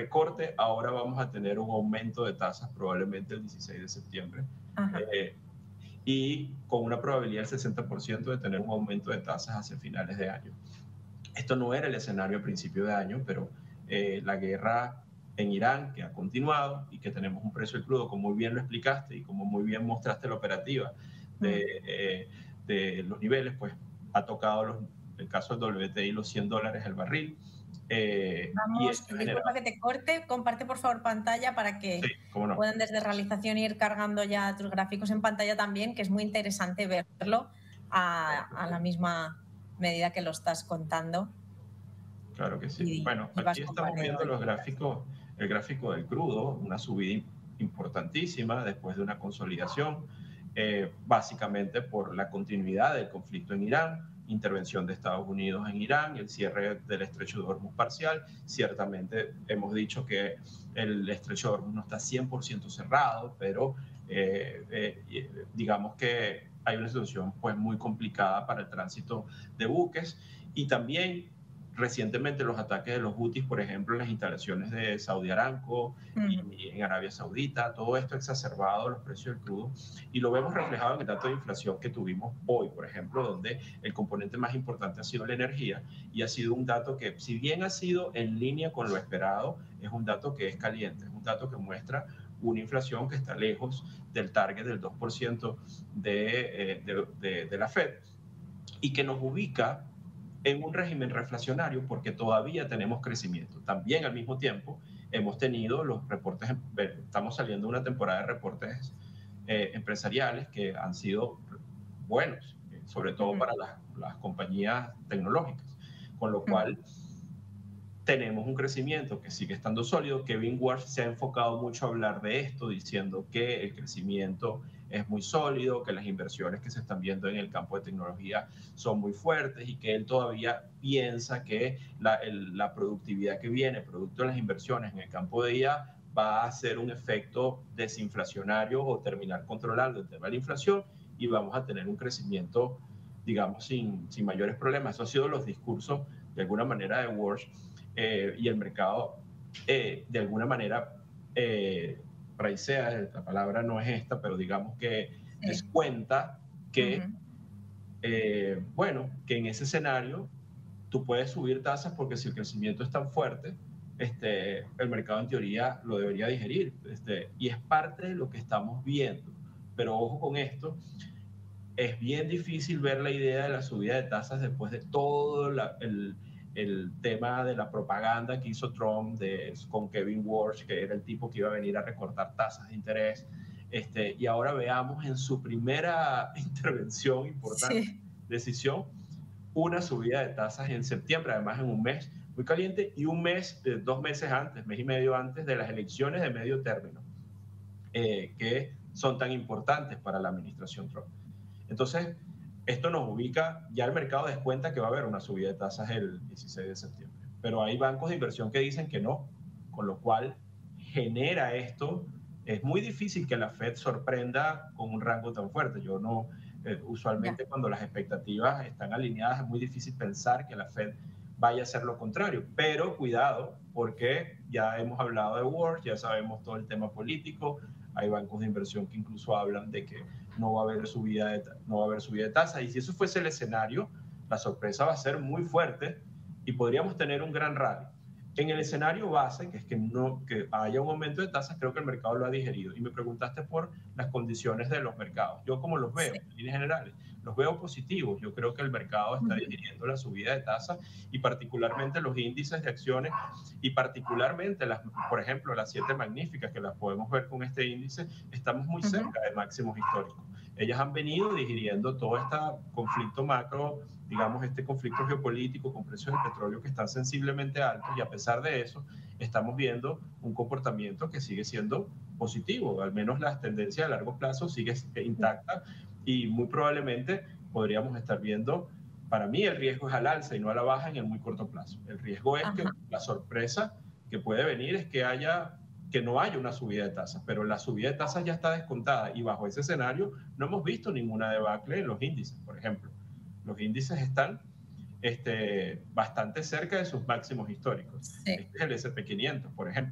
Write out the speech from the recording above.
recorte, ahora vamos a tener un aumento de tasas probablemente el 16 de septiembre. Ajá. Y con una probabilidad del 60% de tener un aumento de tasas hacia finales de año. Esto no era el escenario a principio de año, pero la guerra en Irán, que ha continuado y que tenemos un precio del crudo, como muy bien lo explicaste y como muy bien mostraste la operativa de los niveles, pues ha tocado el caso del WTI, los $100 el barril. Y Vamos, esto ha disculpa generado... que te corte, comparte por favor pantalla para Sí, que cómo no. puedan desde realización ir cargando ya tus gráficos en pantalla también, que es muy interesante verlo a la misma medida que lo estás contando Claro que sí. Bueno, y vas aquí estamos compartiendo viendo los gráficas. gráficos, el gráfico del crudo, una subida importantísima después de una consolidación, básicamente por la continuidad del conflicto en Irán, intervención de Estados Unidos en Irán, el cierre del estrecho de Hormuz parcial. Ciertamente hemos dicho que el estrecho de Hormuz no está 100% cerrado, pero digamos que hay una situación pues muy complicada para el tránsito de buques y también recientemente los ataques de los Houthis, por ejemplo, en las instalaciones de Saudi Aramco y en Arabia Saudita, todo esto ha exacerbado los precios del crudo y lo vemos reflejado en el dato de inflación que tuvimos hoy, por ejemplo, donde el componente más importante ha sido la energía y ha sido un dato que, si bien ha sido en línea con lo esperado, es un dato que es caliente, es un dato que muestra una inflación que está lejos del target del 2% de la Fed y que nos ubica en un régimen reflacionario porque todavía tenemos crecimiento. También al mismo tiempo hemos tenido los reportes, estamos saliendo de una temporada de reportes empresariales que han sido buenos, sobre todo para las compañías tecnológicas, con lo cual tenemos un crecimiento que sigue estando sólido. Kevin Warsh se ha enfocado mucho a hablar de esto, diciendo que el crecimiento es muy sólido, que las inversiones que se están viendo en el campo de tecnología son muy fuertes y que él todavía piensa que la productividad que viene, producto de las inversiones en el campo de IA, va a hacer un efecto desinflacionario o terminar controlando el tema de la inflación y vamos a tener un crecimiento, digamos, sin mayores problemas. Eso ha sido los discursos, de alguna manera, de Warsh. Y el mercado de alguna manera pricea, la palabra no es esta, pero digamos que Sí. descuenta que, bueno, que en ese escenario tú puedes subir tasas porque si el crecimiento es tan fuerte, el mercado en teoría lo debería digerir, y es parte de lo que estamos viendo. Pero ojo con esto, es bien difícil ver la idea de la subida de tasas después de todo el tema de la propaganda que hizo Trump con Kevin Warsh, que era el tipo que iba a venir a recortar tasas de interés. Y ahora veamos en su primera intervención importante, Sí. decisión, una subida de tasas en septiembre, además en un mes muy caliente y un mes, 2 meses antes, mes y medio antes de las elecciones de medio término, que son tan importantes para la administración Trump. Entonces, esto nos ubica, ya el mercado descuenta que va a haber una subida de tasas el 16 de septiembre, pero hay bancos de inversión que dicen que no, con lo cual genera esto, es muy difícil que la Fed sorprenda con un rango tan fuerte. Yo no, Ya. usualmente cuando las expectativas están alineadas es muy difícil pensar que la Fed vaya a hacer lo contrario, pero cuidado, porque ya hemos hablado de Wars, ya sabemos todo el tema político, hay bancos de inversión que incluso hablan de que no va a haber subida de tasas. Y si eso fuese el escenario, la sorpresa va a ser muy fuerte y podríamos tener un gran rally. En el escenario base, que es que haya un aumento de tasas, creo que el mercado lo ha digerido. Y me preguntaste por las condiciones de los mercados. Yo como los veo, Sí. en líneas generales, los veo positivos. Yo creo que el mercado está digiriendo la subida de tasas y particularmente los índices de acciones y particularmente, por ejemplo, las 7 magníficas, que las podemos ver con este índice, estamos muy cerca de máximos históricos. Ellas han venido digiriendo todo este conflicto macro, digamos, este conflicto geopolítico con precios del petróleo que están sensiblemente altos y a pesar de eso estamos viendo un comportamiento que sigue siendo positivo, al menos la tendencia a largo plazo sigue intacta y muy probablemente podríamos estar viendo, para mí el riesgo es al alza y no a la baja en el muy corto plazo. El riesgo es que Ajá. la sorpresa que puede venir es que no haya una subida de tasas, pero la subida de tasas ya está descontada y bajo ese escenario no hemos visto ninguna debacle en los índices, por ejemplo. Los índices están bastante cerca de sus máximos históricos. Sí. Este es el S&P 500, por ejemplo.